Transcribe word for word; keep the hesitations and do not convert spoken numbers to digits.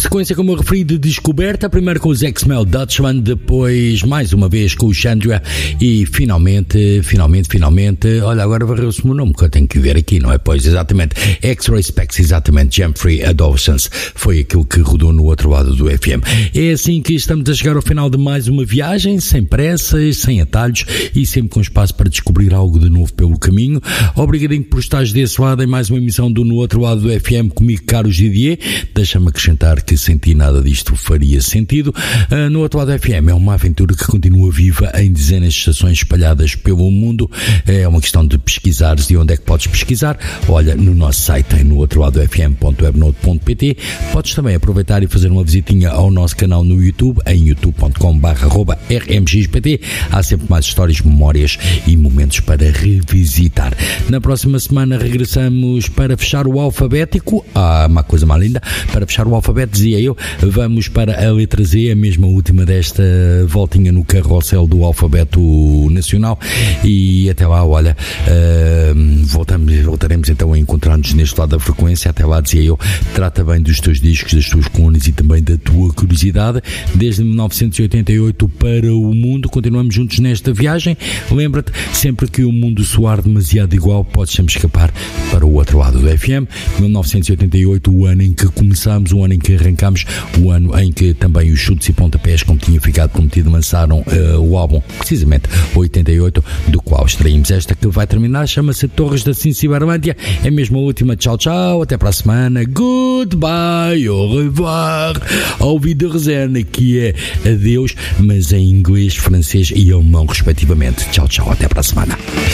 sequência, como eu referi, de descoberta, primeiro com os X-Mel Dutchman, depois mais uma vez com o Chandra e finalmente, finalmente, finalmente, olha, agora varreu-se o meu nome que eu tenho que ver aqui, não é? Pois, exatamente, X-Ray Specs, exatamente, Jeffrey Adolescence, foi aquilo que rodou no outro lado do F M. É assim que estamos a chegar ao final de mais uma viagem, sem pressas, sem atalhos e sempre com espaço para descobrir algo de novo pelo caminho. Obrigadinho por estares desse lado em mais uma emissão do No Outro Lado do F M comigo, Carlos Didier. Deixa-me acrescentar que sem ti nada disto faria sentido. Uh, no Outro Lado do F M é uma aventura que continua viva em dezenas de estações espalhadas pelo mundo. É uma questão de pesquisares. E onde é que podes pesquisar? Olha, no nosso site em no outro lado f m ponto webnode ponto p t. Podes também aproveitar e fazer uma visitinha ao nosso canal no YouTube em youtube ponto com barra r m x p t. Há sempre mais histórias, memórias e momentos para revisitar. Na próxima semana regressamos para fechar o alfabético. Ah, uma coisa mais linda. Para fechar o alfabeto, dizia eu, vamos para a letra Z, a mesma última desta voltinha no carrossel do alfabeto nacional. E até lá, olha, uh, voltamos, voltaremos então a encontrar-nos neste lado da frequência. Até lá, dizia eu, trata bem dos teus discos, das tuas colunas e também da tua curiosidade. Desde mil novecentos e oitenta e oito para o mundo, continuamos juntos nesta viagem. Lembra-te, sempre que o mundo soar demasiado igual, podes sempre escapar para o outro lado do F M. mil novecentos e oitenta e oito, o ano em que começámos, o ano em que arrancámos, o ano em que também os chutes e pontapés, como tinha ficado prometido, lançaram uh, o álbum, precisamente oitenta e oito, do qual extraímos esta que vai terminar, chama-se Torres da Cinciberlândia. É mesmo a última. Tchau, tchau, até para a semana. Goodbye, au revoir, ao Wiedersehen, que é adeus, mas em inglês, francês e alemão respectivamente. Tchau, tchau, até para a semana.